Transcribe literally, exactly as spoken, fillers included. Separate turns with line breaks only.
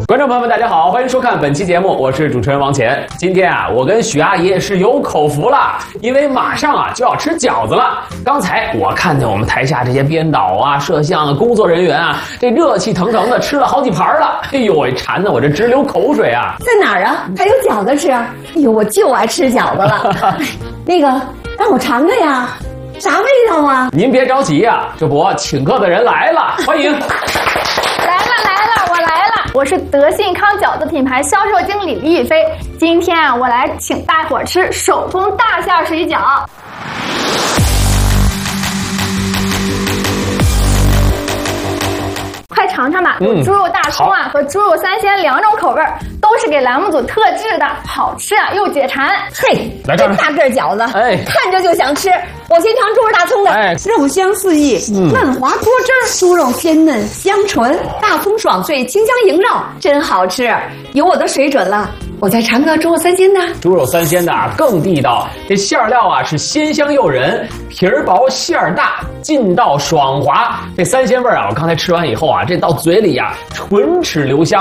观众朋友们，大家好，欢迎收看本期节目，我是主持人王乾。今天啊，我跟许阿姨是有口福了，因为马上啊就要吃饺子了。刚才我看见我们台下这些编导啊、摄像的工作人员啊，这热气腾腾的吃了好几盘了。哎呦喂，馋得我这直流口水啊！
在哪儿啊？还有饺子吃？哎呦，我就爱吃饺子了。哎，那个，让我尝尝呀，啥味道啊？
您别着急呀、啊，这不，请客的人来了，欢迎。
来了来了，我来了，我是德信康饺子品牌销售经理李宇飞。今天啊，我来请大伙儿吃手工大馅水饺。快尝尝吧，有猪肉大葱啊、嗯、和猪肉三鲜两种口味，都是给栏目组特制的，好吃啊又解馋。
嘿，这大个饺子，哎，看着就想吃。我先尝猪肉大葱的，哎，肉香四溢，嗯、嫩滑多汁儿，猪肉鲜嫩香醇，大葱爽脆，清香萦绕，真好吃，有我的水准了。我再尝个猪肉三鲜的，
猪肉三鲜的啊更地道，这馅料啊是鲜香诱人，皮儿薄馅儿大，劲道爽滑。这三鲜味啊，我刚才吃完以后啊，这到嘴里啊唇齿留香。